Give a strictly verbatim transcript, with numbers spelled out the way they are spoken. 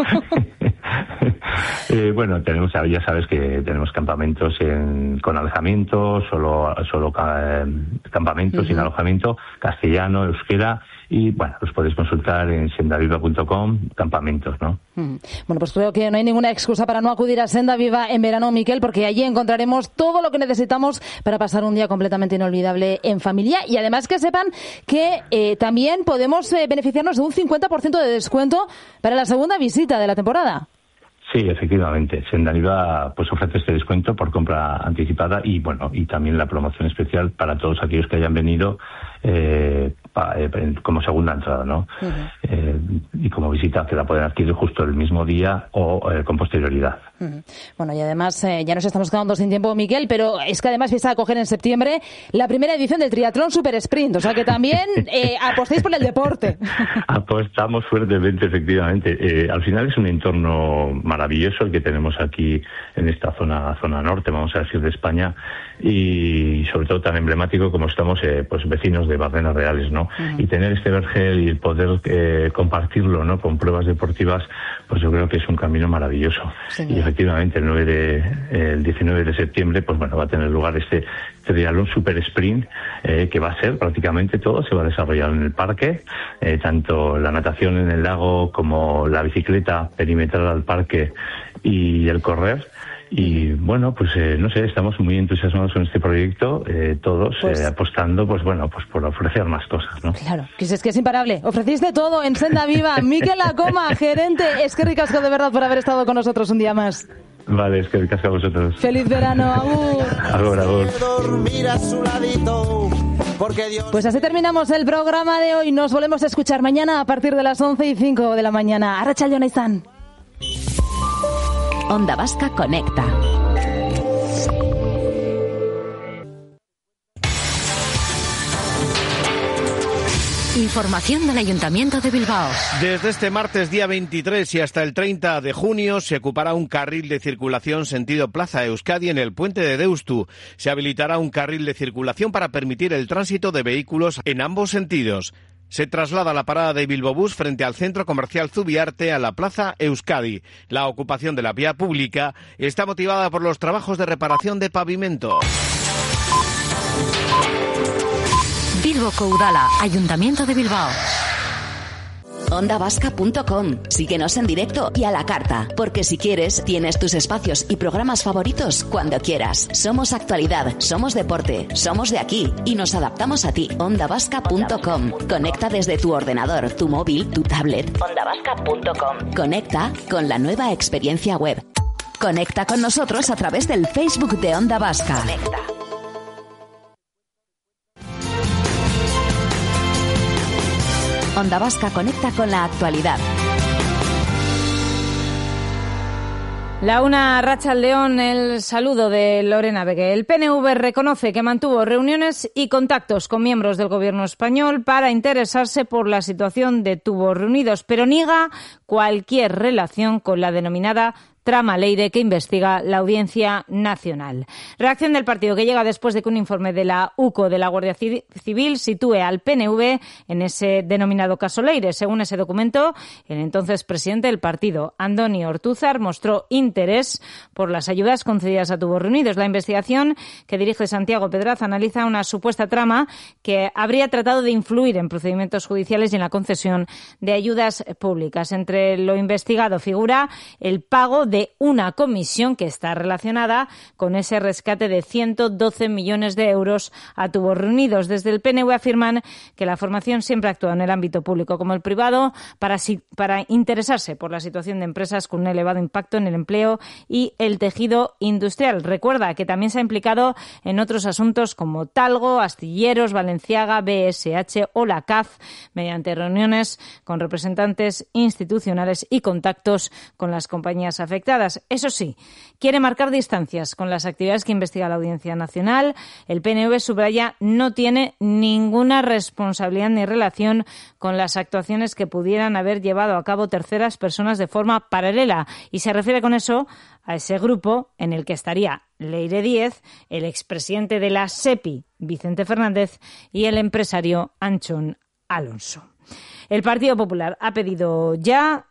eh, bueno, tenemos, ya sabes que tenemos campamentos en, con alojamiento, solo, solo eh, campamentos uh-huh. sin alojamiento, castellano, euskera, y bueno, los podéis consultar en senda viva punto com, campamentos, ¿no? Uh-huh. Bueno, pues creo que no hay ninguna excusa para no acudir a Senda Viva en verano, Miquel, porque allí encontraremos todo lo que necesitamos para pasar un día completamente inolvidable en familia, y además que sepan que eh, también podemos eh, beneficiarnos de un cincuenta por ciento de descuento para la segunda visita de la temporada. Sí, efectivamente. Senda Viva pues ofrece este descuento por compra anticipada y bueno, y también la promoción especial para todos aquellos que hayan venido eh, pa, eh, como segunda entrada, ¿no? Uh-huh. Eh, y como visita, que la pueden adquirir justo el mismo día o eh, con posterioridad. Uh-huh. Bueno, y además eh, ya nos estamos quedando sin tiempo, Miquel, pero es que además vais a acoger en septiembre la primera edición del Triatlón Super Sprint, o sea que también eh, apostáis por el deporte. Apostamos fuertemente, efectivamente. Eh, al final es un entorno maravilloso maravilloso el que tenemos aquí en esta zona zona norte, vamos a decir, de España, y sobre todo tan emblemático como estamos eh, pues vecinos de Bardenas Reales, ¿no? Uh-huh. Y tener este vergel y poder eh, compartirlo, ¿no?, con pruebas deportivas, pues yo creo que es un camino maravilloso. Sí, y efectivamente el nueve de eh, el diecinueve de septiembre pues bueno, va a tener lugar este triatlón super sprint eh, que va a ser prácticamente todo, se va a desarrollar en el parque, eh, tanto la natación en el lago como la bicicleta perimetral al parque y el correr. Y bueno, pues eh, no sé, estamos muy entusiasmados con este proyecto, eh, todos pues, eh, apostando, pues bueno, pues por ofrecer más cosas, ¿no? Claro, que es que es imparable. Ofrecéis de todo en Senda Viva. Miquel Lacoma, gerente, es que ricasco de verdad por haber estado con nosotros un día más. Vale, es que ricasco a vosotros. Feliz verano, agur. Agur, agur. Pues así terminamos el programa de hoy. Nos volvemos a escuchar mañana a partir de las once y cinco de la mañana. Arratsaldeon izan. Onda Vasca Conecta. Información del Ayuntamiento de Bilbao. Desde este martes día veintitrés y hasta el treinta de junio se ocupará un carril de circulación sentido Plaza Euskadi en el puente de Deustu. Se habilitará un carril de circulación para permitir el tránsito de vehículos en ambos sentidos. Se traslada la parada de Bilbobús frente al Centro Comercial Zubiarte a la Plaza Euskadi. La ocupación de la vía pública está motivada por los trabajos de reparación de pavimento. Bilboko Udala, Ayuntamiento de Bilbao. onda vasca punto com. Síguenos en directo y a la carta, porque si quieres, tienes tus espacios y programas favoritos cuando quieras. Somos actualidad, somos deporte, somos de aquí y nos adaptamos a ti. onda vasca punto com. Conecta desde tu ordenador, tu móvil, tu tablet. onda vasca punto com. Conecta con la nueva experiencia web. Conecta con nosotros a través del Facebook de Onda Vasca. Conecta. Onda Vasca conecta con la actualidad. La una, Arratsaldeon, el saludo de Lorena Begue. El P N V reconoce que mantuvo reuniones y contactos con miembros del gobierno español para interesarse por la situación de Tubos Reunidos, pero niega cualquier relación con la denominada trama Leire que investiga la Audiencia Nacional. Reacción del partido que llega después de que un informe de la U C O de la Guardia Civil sitúe al P N V en ese denominado caso Leire. Según ese documento, el entonces presidente del partido, Andoni Ortúzar, mostró interés por las ayudas concedidas a Tubos Reunidos. La investigación que dirige Santiago Pedraz analiza una supuesta trama que habría tratado de influir en procedimientos judiciales y en la concesión de ayudas públicas. Entre lo investigado figura el pago de una comisión que está relacionada con ese rescate de ciento doce millones de euros a Tubos Reunidos. Desde el P N V afirman que la formación siempre actúa en el ámbito público como el privado para, para interesarse por la situación de empresas con un elevado impacto en el empleo y el tejido industrial. Recuerda que también se ha implicado en otros asuntos como Talgo, Astilleros, Balenciaga, B S H o la C A F mediante reuniones con representantes institucionales y contactos con las compañías afectadas. Eso sí, quiere marcar distancias con las actividades que investiga la Audiencia Nacional. El P N V subraya no tiene ninguna responsabilidad ni relación con las actuaciones que pudieran haber llevado a cabo terceras personas de forma paralela y se refiere con eso a ese grupo en el que estaría Leire Díez, el expresidente de la SEPI, Vicente Fernández, y el empresario Anchón Alonso. El Partido Popular ha pedido ya